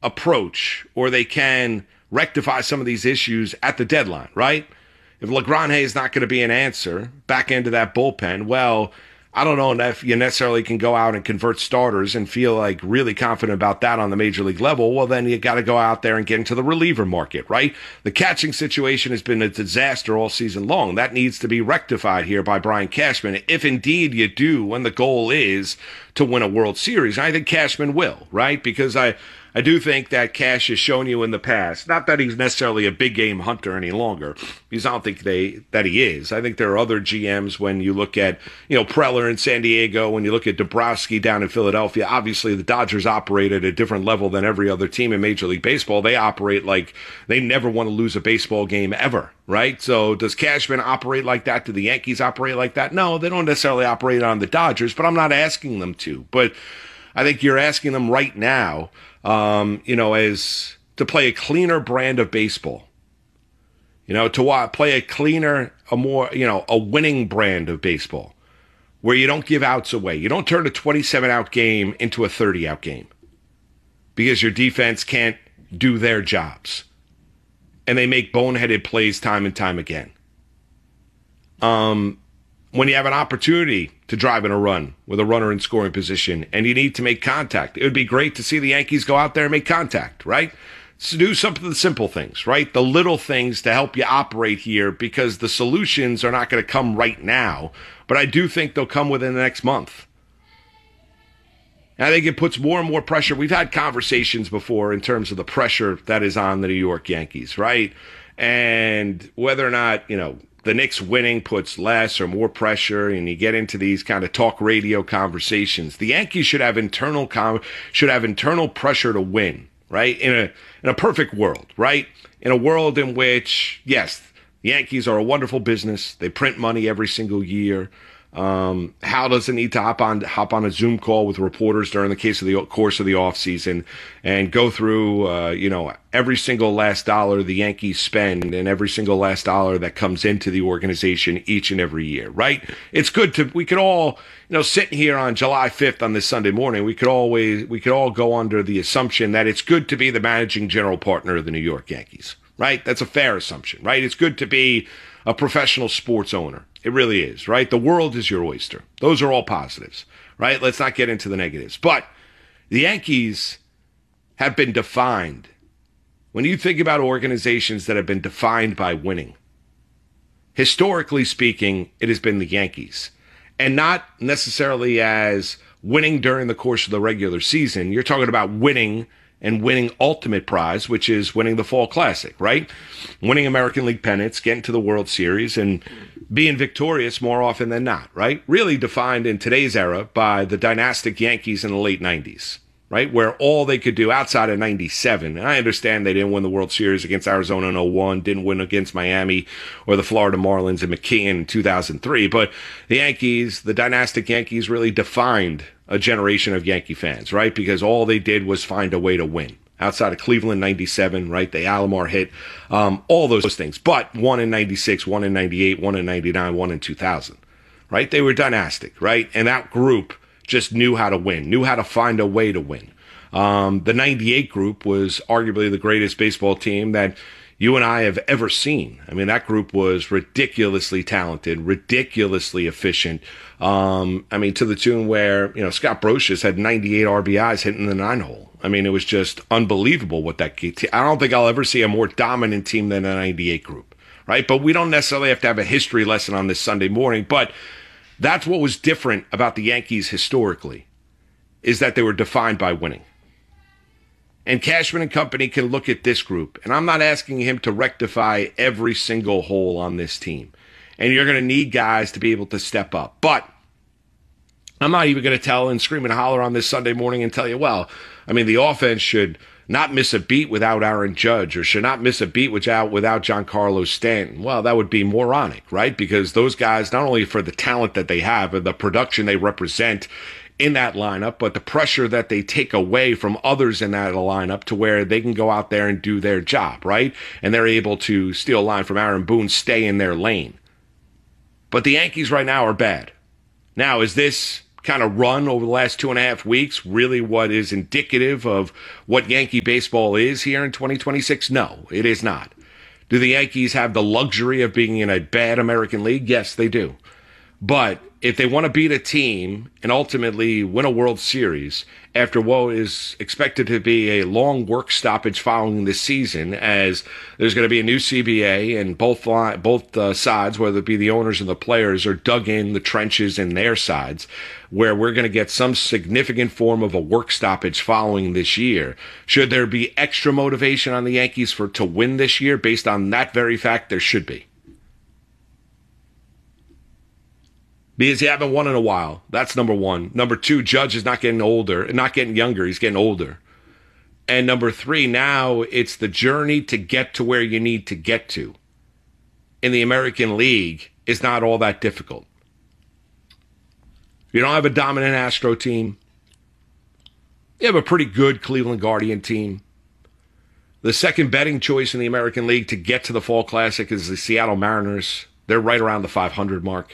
approach, or they can rectify some of these issues at the deadline, right? If LeGrande is not going to be an answer back into that bullpen, well, I don't know if you necessarily can go out and convert starters and feel like really confident about that on the major league level. Well, then you got to go out there and get into the reliever market, right? The catching situation has been a disaster all season long. That needs to be rectified here by Brian Cashman, if indeed you do, when the goal is to win a World Series. And I think Cashman will, right? Because I do think that Cash has shown you in the past, not that he's necessarily a big game hunter any longer, because I don't think that he is. I think there are other GMs when you look at, Preller in San Diego, when you look at Dabrowski down in Philadelphia. Obviously, the Dodgers operate at a different level than every other team in Major League Baseball. They operate like they never want to lose a baseball game ever, right? So does Cashman operate like that? Do the Yankees operate like that? No, they don't necessarily operate on the Dodgers, but I'm not asking them to. But I think you're asking them right now, as to play a cleaner brand of baseball, to play a cleaner, a winning brand of baseball where you don't give outs away. You don't turn a 27-out game into a 30-out game because your defense can't do their jobs and they make boneheaded plays time and time again. When you have an opportunity to drive in a run with a runner in scoring position and you need to make contact, it would be great to see the Yankees go out there and make contact, right? So do some of the simple things, right? The little things to help you operate here, because the solutions are not going to come right now, but I do think they'll come within the next month. And I think it puts more and more pressure. We've had conversations before in terms of the pressure that is on the New York Yankees, right? And whether or not, the Knicks winning puts less or more pressure, and you get into these kind of talk radio conversations. The Yankees should have internal pressure to win, right? In a perfect world, right? In a world in which, yes, the Yankees are a wonderful business. They print money every single year. Hal doesn't need to hop on a Zoom call with reporters during the course of the offseason and go through, every single last dollar the Yankees spend and every single last dollar that comes into the organization each and every year, right? It's good we could all, sitting here on July 5th on this Sunday morning, we could all go under the assumption that it's good to be the managing general partner of the New York Yankees, right? That's a fair assumption, right? It's good to be a professional sports owner. It really is, right? The world is your oyster. Those are all positives, right? Let's not get into the negatives. But the Yankees have been defined. When you think about organizations that have been defined by winning, historically speaking, it has been the Yankees. And not necessarily as winning during the course of the regular season. You're talking about winning and winning ultimate prize, which is winning the Fall Classic, right? Winning American League pennants, getting to the World Series, and being victorious more often than not, right? Really defined in today's era by the dynastic Yankees in the late 90s, right? Where all they could do outside of 97, and I understand they didn't win the World Series against Arizona in 01, didn't win against Miami or the Florida Marlins and McKeon in 2003, but the Yankees, the dynastic Yankees, really defined a generation of Yankee fans, right? Because all they did was find a way to win. Outside of Cleveland 97, right? The Alomar hit, all those things. But one in 96, one in 98, one in 99, one in 2000, right? They were dynastic, right? And that group just knew how to win, knew how to find a way to win. The 98 group was arguably the greatest baseball team that you and I have ever seen. I mean, that group was ridiculously talented, ridiculously efficient. To the tune where, Scott Brocious had 98 RBIs hitting the 9-hole. I mean, it was just unbelievable what that team. I don't think I'll ever see a more dominant team than the 98 group, right? But we don't necessarily have to have a history lesson on this Sunday morning. But that's what was different about the Yankees historically, is that they were defined by winning. And Cashman and company can look at this group, and I'm not asking him to rectify every single hole on this team. And you're going to need guys to be able to step up. But I'm not even going to tell and scream and holler on this Sunday morning and tell you, the offense should not miss a beat without Aaron Judge or should not miss a beat without Giancarlo Stanton. Well, that would be moronic, right? Because those guys, not only for the talent that they have and the production they represent in that lineup, but the pressure that they take away from others in that lineup to where they can go out there and do their job, right? And they're able to steal a line from Aaron Boone, stay in their lane. But the Yankees right now are bad. Now, is this kind of run over the last 2.5 weeks really what is indicative of what Yankee baseball is here in 2026? No, it is not. Do the Yankees have the luxury of being in a bad American League? Yes, they do. But if they want to beat a team and ultimately win a World Series after what is expected to be a long work stoppage following this season, as there's going to be a new CBA and both sides, whether it be the owners and the players, are dug in the trenches in their sides, where we're going to get some significant form of a work stoppage following this year. Should there be extra motivation on the Yankees to win this year based on that very fact? There should be. Because you haven't won in a while. That's number one. Number two, Judge is not getting older, not getting younger. He's getting older. And number three, now it's the journey to get to where you need to get to in the American League is not all that difficult. You don't have a dominant Astro team. You have a pretty good Cleveland Guardian team. The second betting choice in the American League to get to the Fall Classic is the Seattle Mariners. They're right around the 500 mark.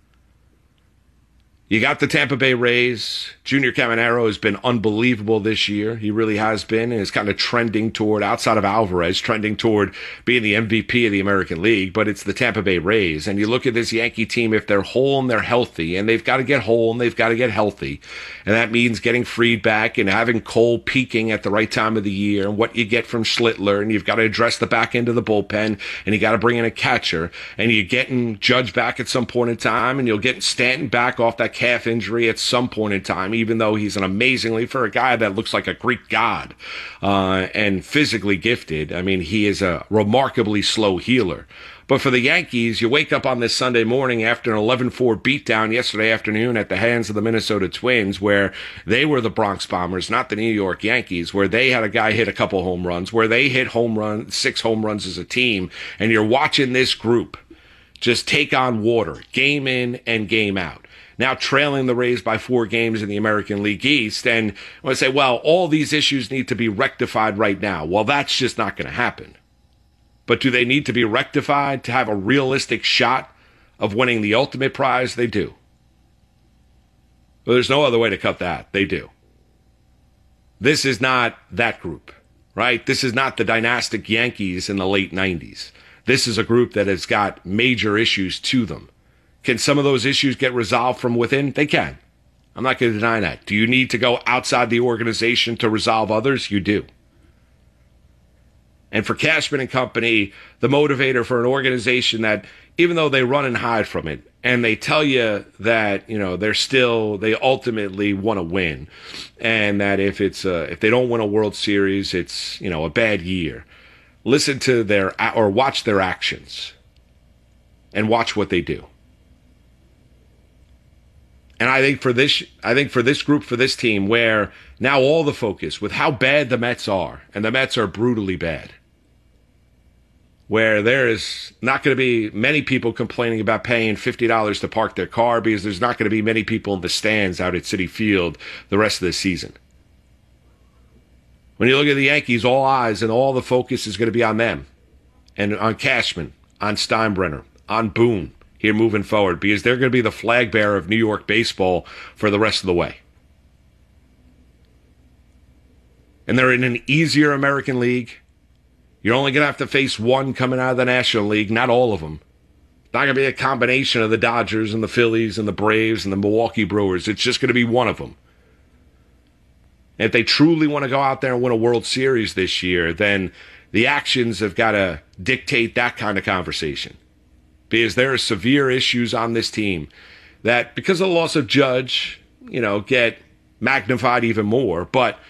You got the Tampa Bay Rays. Junior Caminero has been unbelievable this year. He really has been, and is kind of trending toward, outside of Alvarez, trending toward being the MVP of the American League, but it's the Tampa Bay Rays. And you look at this Yankee team, if they're whole and they're healthy, and they've got to get whole and they've got to get healthy, and that means getting Fried back and having Cole peaking at the right time of the year, and what you get from Schlittler, and you've got to address the back end of the bullpen, and you got to bring in a catcher, and you're getting Judge back at some point in time, and you'll get Stanton back off that calf injury at some point in time, even though he's an amazingly, for a guy that looks like a Greek god and physically gifted, I mean, he is a remarkably slow healer. But for the Yankees, you wake up on this Sunday morning after an 11-4 beatdown yesterday afternoon at the hands of the Minnesota Twins, where they were the Bronx Bombers, not the New York Yankees, where they had a guy hit a couple home runs, where they hit 6 home runs as a team, and you're watching this group just take on water, game in and game out. Now trailing the Rays by 4 games in the American League East. And I want to say, well, all these issues need to be rectified right now. Well, that's just not going to happen. But do they need to be rectified to have a realistic shot of winning the ultimate prize? They do. Well, there's no other way to cut that. They do. This is not that group, right? This is not the dynastic Yankees in the late 90s. This is a group that has got major issues to them. Can some of those issues get resolved from within? They can. I'm not going to deny that. Do you need to go outside the organization to resolve others? You do. And for Cashman and company, the motivator for an organization that, even though they run and hide from it, and they tell you that, they ultimately want to win, and that if they don't win a World Series, it's, a bad year. Listen to watch their actions and watch what they do. And I think for this group, for this team, where now all the focus with how bad the Mets are, and the Mets are brutally bad, where there is not going to be many people complaining about paying $50 to park their car because there's not going to be many people in the stands out at Citi Field the rest of the season. When you look at the Yankees, all eyes and all the focus is going to be on them and on Cashman, on Steinbrenner, on Boone here moving forward, because they're going to be the flag bearer of New York baseball for the rest of the way. And they're in an easier American League. You're only going to have to face one coming out of the National League, not all of them. It's not going to be a combination of the Dodgers and the Phillies and the Braves and the Milwaukee Brewers. It's just going to be one of them. And if they truly want to go out there and win a World Series this year, then the actions have got to dictate that kind of conversation. Because there are severe issues on this team that, because of the loss of Judge, get magnified even more. But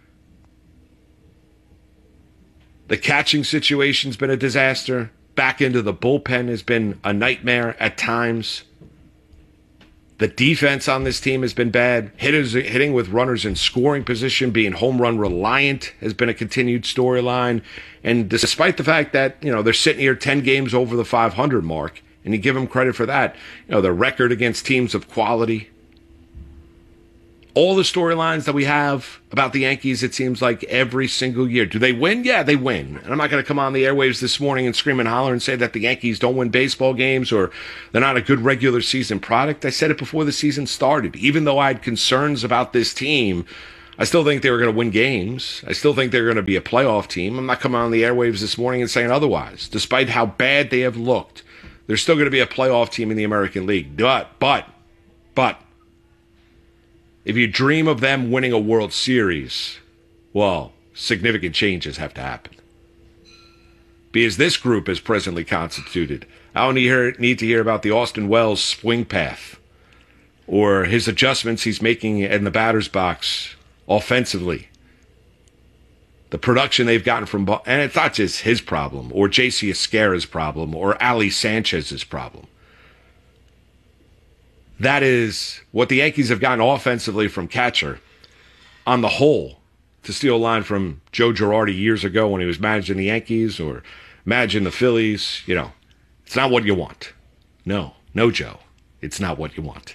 the catching situation's been a disaster. Back into the bullpen has been a nightmare at times. The defense on this team has been bad. Hitting with runners in scoring position, being home run reliant has been a continued storyline. And despite the fact that, they're sitting here 10 games over the 500 mark, and you give them credit for that, their record against teams of quality, all the storylines that we have about the Yankees, it seems like every single year. Do they win? Yeah, they win. And I'm not going to come on the airwaves this morning and scream and holler and say that the Yankees don't win baseball games or they're not a good regular season product. I said it before the season started. Even though I had concerns about this team, I still think they were going to win games. I still think they're going to be a playoff team. I'm not coming on the airwaves this morning and saying otherwise. Despite how bad they have looked, they're still going to be a playoff team in the American League. But, if you dream of them winning a World Series, well, significant changes have to happen. Because this group is presently constituted. I don't need to hear about the Austin Wells swing path or his adjustments he's making in the batter's box offensively. The production they've gotten from, and it's not just his problem or J.C. Esquera's problem or Ali Sanchez's problem. That is what the Yankees have gotten offensively from catcher on the whole, to steal a line from Joe Girardi years ago when he was managing the Yankees or managing the Phillies. You know, it's not what you want. No, Joe. It's not what you want.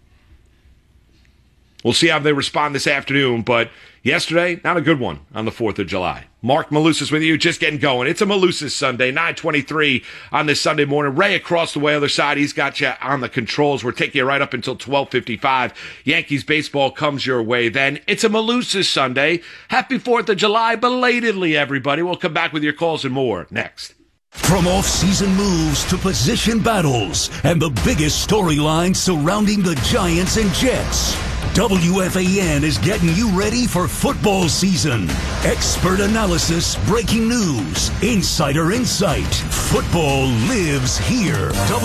We'll see how they respond this afternoon, but yesterday, not a good one on the 4th of July. Mark Malusis with you, just getting going. It's a Malusis Sunday, 9:23 on this Sunday morning. Ray across the way, other side, he's got you on the controls. We're taking you right up until 12:55. Yankees baseball comes your way then. It's a Malusis Sunday. Happy 4th of July, belatedly, everybody. We'll come back with your calls and more next. From off-season moves to position battles and the biggest storylines surrounding the Giants and Jets, WFAN is getting you ready for football season. Expert analysis, breaking news, insider insight. Football lives here.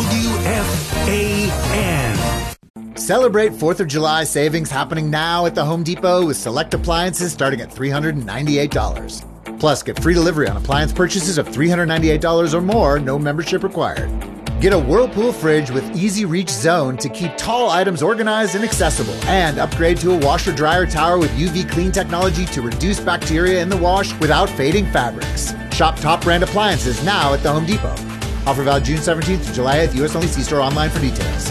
WFAN. Celebrate 4th of July savings happening now at the Home Depot with select appliances starting at $398. Plus, get free delivery on appliance purchases of $398 or more, no membership required. Get a Whirlpool fridge with Easy Reach Zone to keep tall items organized and accessible. And upgrade to a washer-dryer tower with UV clean technology to reduce bacteria in the wash without fading fabrics. Shop top brand appliances now at the Home Depot. Offer valid June 17th to July 8th, U.S. only. See store online for details.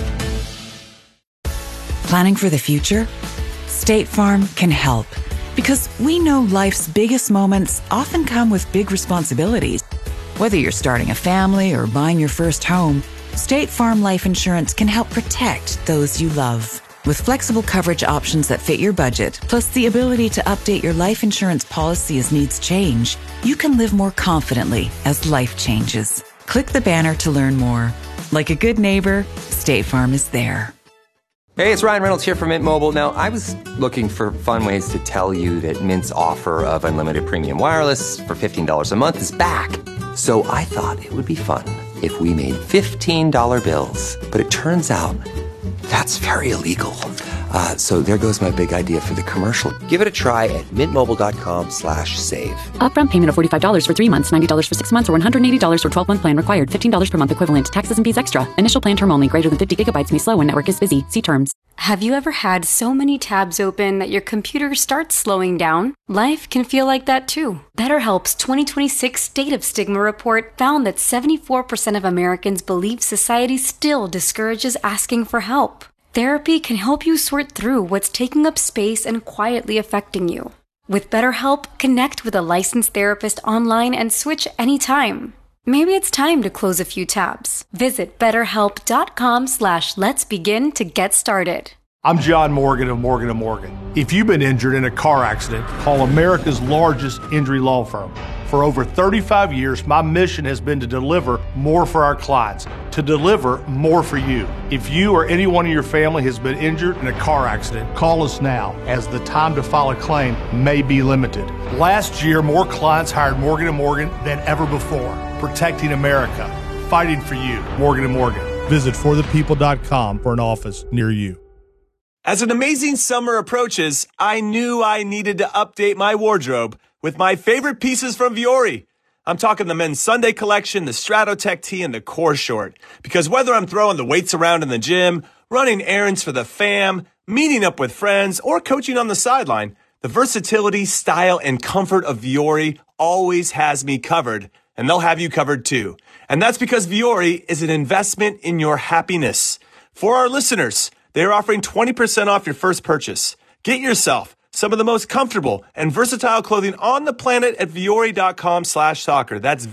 Planning for the future? State Farm can help. Because we know life's biggest moments often come with big responsibilities. Whether you're starting a family or buying your first home, State Farm Life Insurance can help protect those you love. With flexible coverage options that fit your budget, plus the ability to update your life insurance policy as needs change, you can live more confidently as life changes. Click the banner to learn more. Like a good neighbor, State Farm is there. Hey, it's Ryan Reynolds here from Mint Mobile. Now, I was looking for fun ways to tell you that Mint's offer of unlimited premium wireless for $15 a month is back. So I thought it would be fun if we made $15 bills. But it turns out that's very illegal. So there goes my big idea for the commercial. Give it a try at mintmobile.com/save. Upfront payment of $45 for 3 months, $90 for 6 months, or $180 for 12-month plan required. $15 per month equivalent. Taxes and fees extra. Initial plan term only. Greater than 50 gigabytes may slow when network is busy. See terms. Have you ever had so many tabs open that your computer starts slowing down? Life can feel like that too. BetterHelp's 2026 State of Stigma report found that 74% of Americans believe society still discourages asking for help. Therapy can help you sort through what's taking up space and quietly affecting you. With BetterHelp, connect with a licensed therapist online and switch anytime. Maybe it's time to close a few tabs. Visit BetterHelp.com/let'sbegin to get started. I'm John Morgan of Morgan & Morgan. If you've been injured in a car accident, call America's largest injury law firm. For over 35 years, my mission has been to deliver more for our clients, to deliver more for you. If you or anyone in your family has been injured in a car accident, call us now, as the time to file a claim may be limited. Last year, more clients hired Morgan & Morgan than ever before, protecting America, fighting for you. Morgan & Morgan. Visit forthepeople.com for an office near you. As an amazing summer approaches, I knew I needed to update my wardrobe with my favorite pieces from Vuori. I'm talking the men's Sunday collection, the Stratotech tee, and the core short. Because whether I'm throwing the weights around in the gym, running errands for the fam, meeting up with friends, or coaching on the sideline, the versatility, style, and comfort of Vuori always has me covered, and they'll have you covered too. And that's because Vuori is an investment in your happiness. For our listeners, they are offering 20% off your first purchase. Get yourself some of the most comfortable and versatile clothing on the planet at Vuori.com/soccer. That's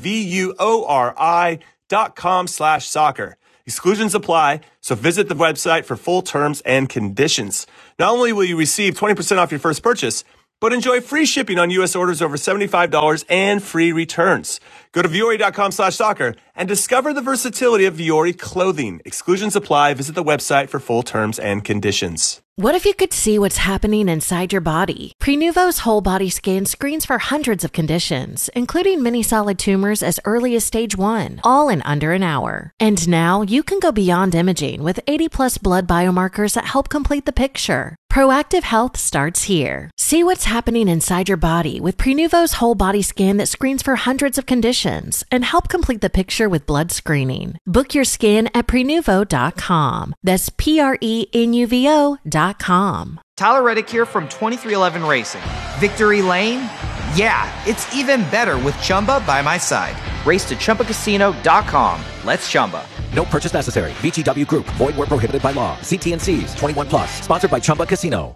VUORI.com/soccer. Exclusions apply, so visit the website for full terms and conditions. Not only will you receive 20% off your first purchase, but enjoy free shipping on U.S. orders over $75 and free returns. Go to Vuori.com/soccer and discover the versatility of Vuori clothing. Exclusions apply. Visit the website for full terms and conditions. What if you could see what's happening inside your body? Prenuvo's whole body scan screens for hundreds of conditions, including many solid tumors as early as stage 1, all in under an hour. And now you can go beyond imaging with 80+ blood biomarkers that help complete the picture. Proactive health starts here. See what's happening inside your body with Prenuvo's whole body scan that screens for hundreds of conditions and help complete the picture with blood screening. Book your scan at Prenuvo.com. That's Prenuvo.com. Tyler Reddick here from 2311 Racing. Victory Lane? Yeah, it's even better with Chumba by my side. Race to ChumbaCasino.com. Let's Chumba. No purchase necessary. VGW Group. Void where prohibited by law. See T&Cs. 21+. Sponsored by Chumba Casino.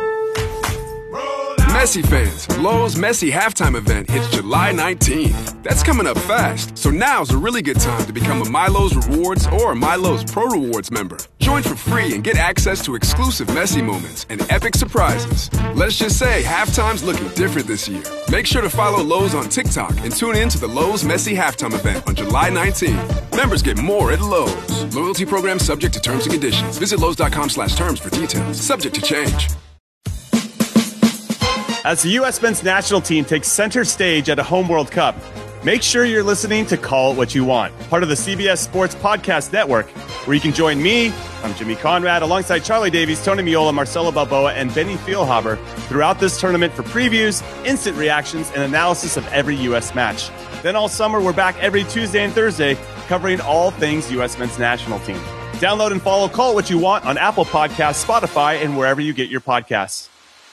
Messi fans, Lowe's Messi halftime event hits July 19th. That's coming up fast, so now's a really good time to become a MyLowe's Rewards or MyLowe's Pro Rewards member. Join for free and get access to exclusive Messi moments and epic surprises. Let's just say halftime's looking different this year. Make sure to follow Lowe's on TikTok and tune in to the Lowe's Messi halftime event on July 19th. Members get more at Lowe's. Loyalty program subject to terms and conditions. Visit Lowe's.com/terms for details. Subject to change. As the U.S. men's national team takes center stage at a home World Cup, make sure you're listening to Call It What You Want, part of the CBS Sports Podcast Network, where you can join me, I'm Jimmy Conrad, alongside Charlie Davies, Tony Miola, Marcelo Balboa, and Benny Feilhaber throughout this tournament for previews, instant reactions, and analysis of every U.S. match. Then all summer, we're back every Tuesday and Thursday, covering all things U.S. men's national team. Download and follow Call It What You Want on Apple Podcasts, Spotify, and wherever you get your podcasts.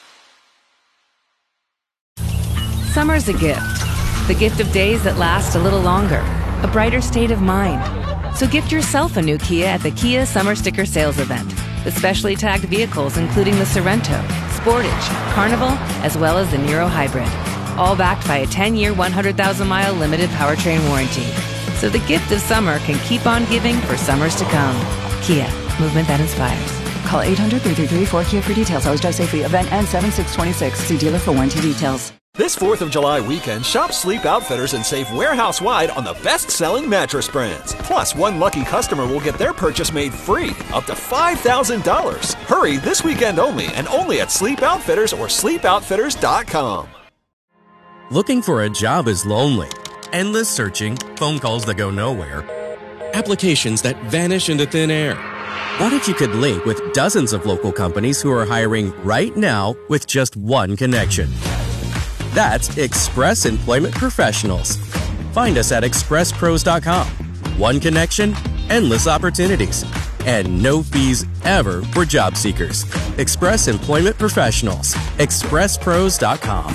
Summer's a gift. The gift of days that last a little longer. A brighter state of mind. So gift yourself a new Kia at the Kia Summer Sticker Sales Event. With specially tagged vehicles including the Sorento, Sportage, Carnival, as well as the Niro Hybrid. All backed by a 10-year, 100,000-mile limited powertrain warranty. So the gift of summer can keep on giving for summers to come. Kia, movement that inspires. Call 800-333-4KIA for details. Always drive safely. Event ends 7/6/26. See dealer for warranty details. This 4th of July weekend, shop Sleep Outfitters and save warehouse-wide on the best-selling mattress brands. Plus, one lucky customer will get their purchase made free, up to $5,000. Hurry this weekend only, and only at Sleep Outfitters or sleepoutfitters.com. Looking for a job is lonely. Endless searching, phone calls that go nowhere, applications that vanish into thin air. What if you could link with dozens of local companies who are hiring right now with just one connection? That's Express Employment Professionals. Find us at expresspros.com. One connection, endless opportunities, and no fees ever for job seekers. Express Employment Professionals. expresspros.com.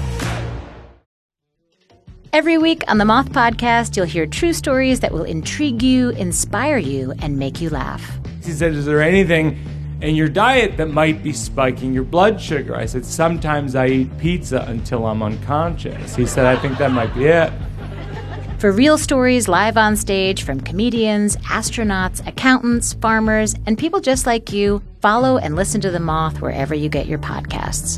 Every week on the Moth Podcast, you'll hear true stories that will intrigue you, inspire you, and make you laugh. He said, is there anything in your diet that might be spiking your blood sugar? I said, sometimes I eat pizza until I'm unconscious. He said, I think that might be it. For real stories live on stage from comedians, astronauts, accountants, farmers, and people just like you, follow and listen to The Moth wherever you get your podcasts.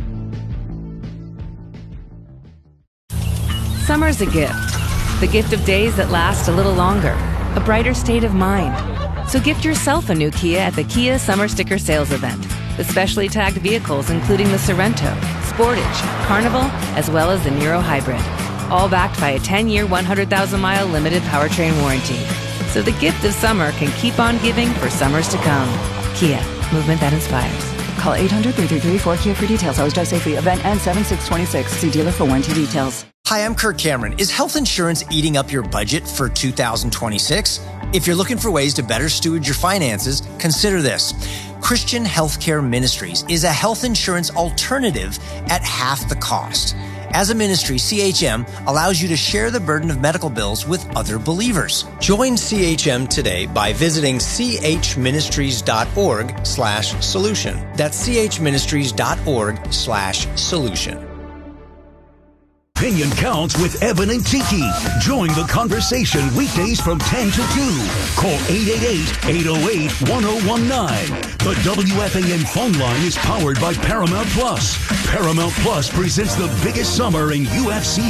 Summer's a gift. The gift of days that last a little longer. A brighter state of mind. So gift yourself a new Kia at the Kia Summer Sticker Sales Event. With specially tagged vehicles including the Sorento, Sportage, Carnival, as well as the Niro Hybrid. All backed by a 10-year, 100,000-mile limited powertrain warranty. So the gift of summer can keep on giving for summers to come. Kia, movement that inspires. Call 800-333-4KIA for details. Always drive safely. Event ends 7/6/26. See dealer for warranty details. Hi, I'm Kirk Cameron. Is health insurance eating up your budget for 2026? If you're looking for ways to better steward your finances, consider this. Christian Healthcare Ministries is a health insurance alternative at half the cost. As a ministry, CHM allows you to share the burden of medical bills with other believers. Join CHM today by visiting chministries.org/solution. That's chministries.org/solution. Opinion Counts with Evan and Tiki. Join the conversation weekdays from 10 to 2. Call 888-808-1019. The WFAN phone line is powered by Paramount Plus. Paramount Plus presents the biggest summer in UFC